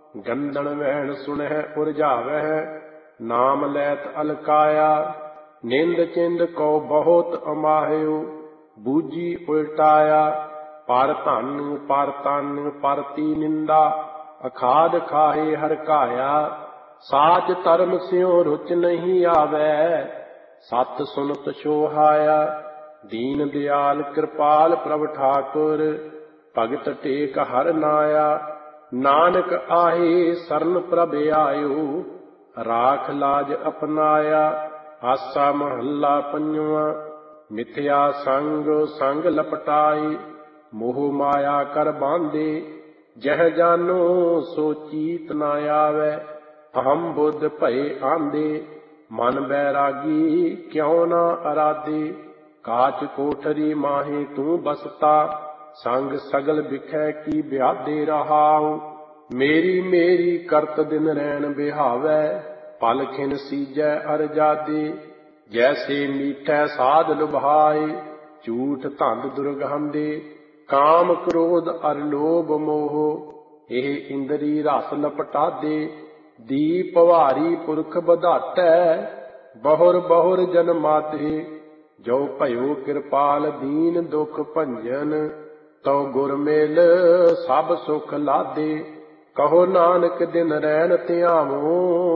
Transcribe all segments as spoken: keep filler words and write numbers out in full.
गंदन वहन सुनह उरझावह, नाम लैत अलकाया। निंद चिंद को बहुत अमाह्यो, बूझी उल्टाया। पर धन पर तन परती निंदा, अखाद खाहे हरकाया। साच धर्म स्यों रुच नहीं आवे, सत सुनत सोहाया। दीन दयाल कृपाल प्रभ ठाकुर, भगत टेक हर नाया। नानक आहे सरन प्रभ आयो, राख लाज अपनाया। आसा महला पंजवा। मिथ्या संग संग लपटाई, मोह माया कर बांधे। जह जानो सो चीत न आवे, अहम बुद्ध भय आंधे। मन बैरागी क्यों न अराधे, काच कोठरी माहे तू बसता। संग सगल बिखै की ब्यादे रहाऊ। मेरी मेरी करत दिन रैन बिहावै, पल खिन सीजै अरजादे। जैसे मीठै साध लुभाए, झूठ धंध दुर्गंधे। काम क्रोध अर लोभ मोह, एह इंद्री रस लपटादे। दीप भारी पुरख बधाटै, बहुर बहुर जन माते। जो भयो कृपाल दीन दुख भंजन, तो गुर मेल सब सुख लादे। कहो नानक दिन रैन ध्यावो,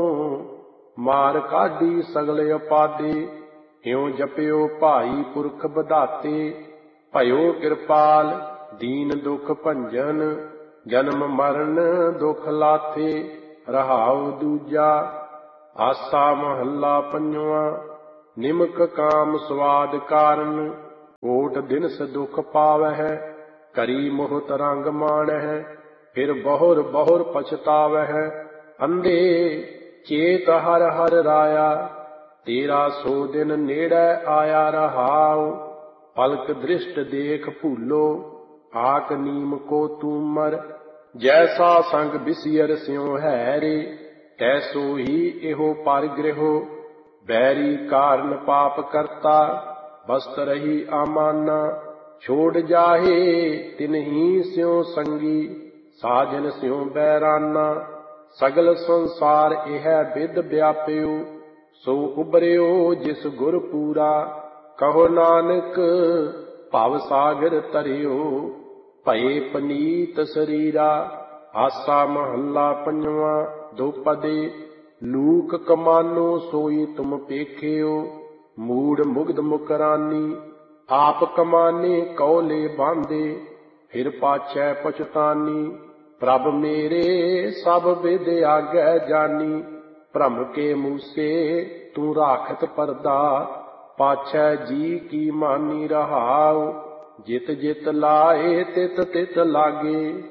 मार काढी सगल उपादे। इਉਂ जपियो भाई पुरख बधाते, भयो कृपाल दीन दुख भंजन। जन्म मरण दुख लाथे, रहाउ दूजा। आसा महला पंजवा। निमक काम स्वाद कारण, ओट दिनस दुख पावह। करी मोहत रंग माणह, फिर बहुर बहुर पछतावह। अंधे चेत हर हर राया, तेरा सो दिन नेड़े आया रहाओ। पलक दृष्ट देख भूलो, आक नीम को तूमर। जैसा संग बिसियर स्यों है रे, तैसो ही एहो परिग्रहो। बैरी कारण पाप करता, बस्त रही अमाना। छोड़ जाहे तिन्ही स्यों संगी, साजन स्यों बैराना। सगल संसार यह विद व्याप्यो, सो उबरियो जिस गुर पूरा। कहो नानक भव सागर तरियो, भये पनीत शरीरा। आसा महला पंजवा। दोपदे लूक कमानो सोई तुम पेखियो, मूड मुग्ध मुकरानी। आप कमाने कौले बांधे, फिर पाछै पछतानी। प्रभ मेरे सब विद आगे जानी, भ्रम के मूसे तू राखत परदा। पाछै जी की मानी रहाओ, जित जित लाए तित तित लागे।